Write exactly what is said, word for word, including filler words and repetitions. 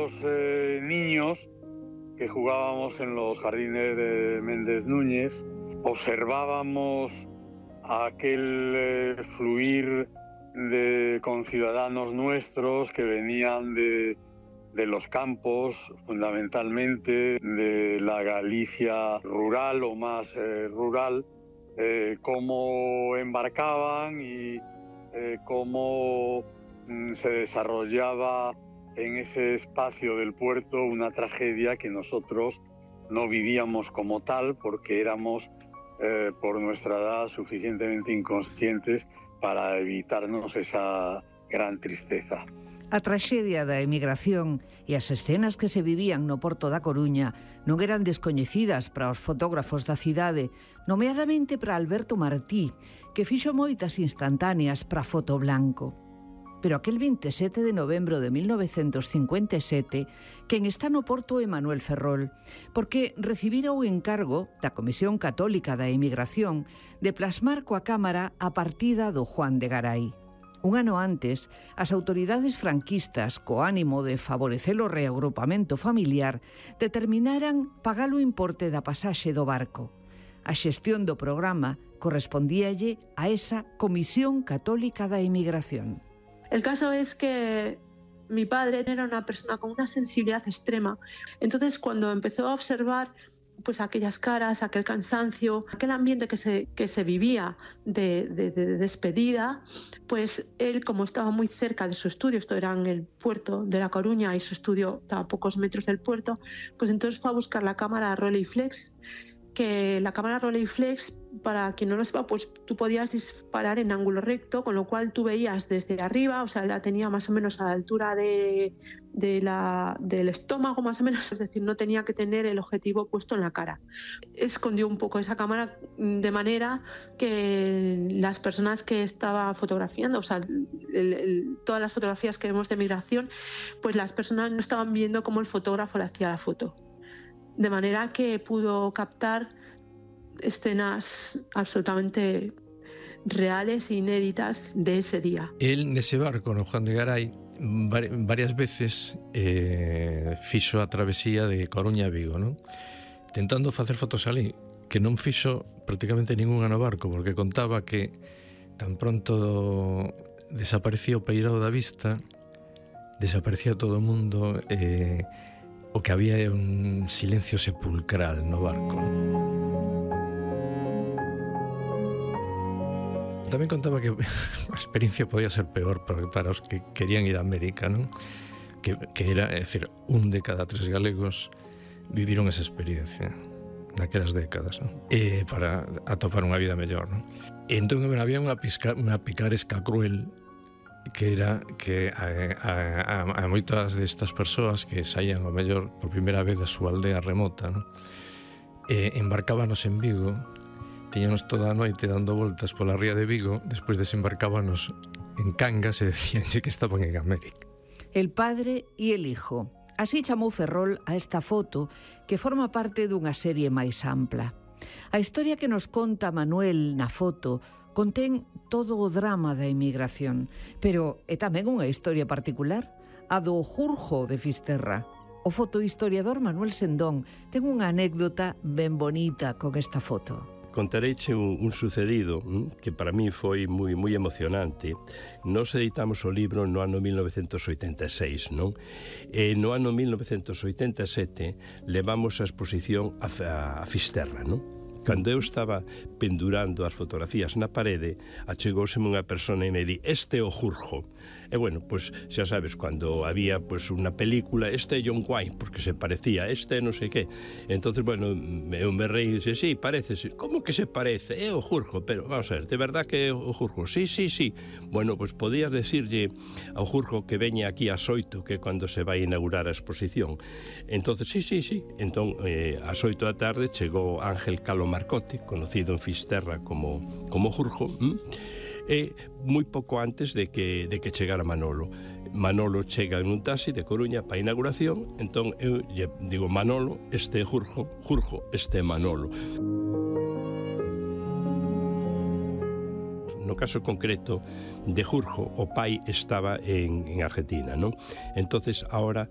éramos eh, niños que jugábamos en los jardines de Méndez Núñez, observábamos aquel eh, fluir de conciudadanos nuestros que venían de, de los campos, fundamentalmente de la Galicia rural o más eh, rural, eh, cómo embarcaban y eh, cómo mm, se desarrollaba en ese espacio del puerto una tragedia que nosotros no vivíamos como tal porque éramos, eh, por nuestra edad, suficientemente inconscientes para evitarnos esa gran tristeza. A traxedia da emigración e as escenas que se vivían no Porto da Coruña non eran descoñecidas para os fotógrafos da cidade, nomeadamente para Alberto Martí, que fixo moitas instantáneas para Foto Blanco. Pero aquel vinte e sete de novembro de mil novecentos cincuenta e sete, quen está no Porto é Manuel Ferrol, porque recibira o encargo da Comisión Católica da Emigración de plasmar coa cámara a partida do Juan de Garay. Un ano antes, as autoridades franquistas, co ánimo de favorecer o reagrupamento familiar, determinaran pagar o importe da pasaxe do barco. A xestión do programa correspondíalle a esa Comisión Católica da Emigración. El caso es que mi padre era una persona con una sensibilidad extrema. Entonces, cuando empezó a observar pues aquellas caras, aquel cansancio, aquel ambiente que se, que se vivía de, de, de despedida, pues él, como estaba muy cerca de su estudio, esto era en el puerto de La Coruña y su estudio estaba a pocos metros del puerto, pues entonces fue a buscar la cámara Rolleiflex, que la cámara Rolleiflex, para quien no lo sepa, pues tú podías disparar en ángulo recto, con lo cual tú veías desde arriba, o sea, la tenía más o menos a la altura de, de la, del estómago, más o menos, es decir, no tenía que tener el objetivo puesto en la cara. Escondió un poco esa cámara de manera que las personas que estaba fotografiando, o sea, el, el, todas las fotografías que vemos de migración, pues las personas no estaban viendo cómo el fotógrafo le hacía la foto. De manera que pudo captar escenas absolutamente reales e inéditas de ese día. El nese barco, no Juan de Garay, varias veces eh, fixo a travesía de Coruña a Vigo, non? Tentando facer fotos ali, que non fixo prácticamente ningunha no barco, porque contaba que tan pronto desaparecía o peirado da vista, desaparecía todo o mundo, eh, o que había un silencio sepulcral no barco. Tamén contaba que a experiencia podía ser peor para, para os que querían ir a América, non? Que, que era, é dicir, un de cada tres galegos viviron esa experiencia naquelas décadas, non? E para atopar unha vida mellor, non? E entón había unha, pisca, unha picaresca cruel que era que a, a, a, a moitas destas persoas que saían ao mellor por primeira vez da súa aldea remota, non? E embarcábanos en Vigo, tiñanos toda a noite dando voltas pola ría de Vigo, despois desembarcábanos en Cangas e decíanse que estaban en América. El padre e el hijo. Así chamou Ferrol a esta foto que forma parte dunha serie máis ampla. A historia que nos conta Manuel na foto contén todo o drama da emigración, pero é tamén unha historia particular, a do Jurjo de Fisterra. O fotohistoriador Manuel Sendón ten unha anécdota ben bonita con esta foto. Contareiche un, un sucedido hm, que para mí foi moi moi emocionante. Nos editamos o libro no ano mil novecentos oitenta e seis, non? E no ano mil novecentos oitenta e sete levamos a exposición a, a, a Fisterra, non? Cando eu estaba pendurando as fotografías na parede, achegouseme unha persona e me di, este é o Jurjo. E bueno, pois xa sabes, cando había pois unha película, este é John Wayne, porque se parecía, este é non sei que. Entonces, bueno, eu me reí e dixe, sí, parece, como que se parece? É o Jurjo, pero vamos a ver, de verdad que é o Jurjo? Sí, sí, sí. Bueno, pois podías decirlle ao Jurjo que veña aquí ás oito, que é cando se vai inaugurar a exposición. Entonces, sí, sí, sí. Entón, eh, ás oito da tarde chegou Ángel Calo Marcote, conocido en Fisterra como, como Jurjo, ¿m? E moi pouco antes de que, de que chegara Manolo. Manolo chega en un taxi de Coruña para a inauguración, entón eu lle digo, Manolo, este é Jurjo, Jurjo, este é Manolo. No caso concreto de Jurjo, o pai estaba en, en Argentina, non? Entonces, ahora